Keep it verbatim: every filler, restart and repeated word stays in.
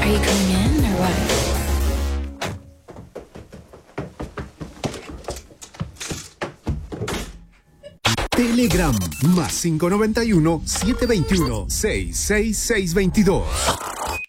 Are you coming in or what? Telegram más cinco nueve uno, siete dos uno, seis seis seis dos dos.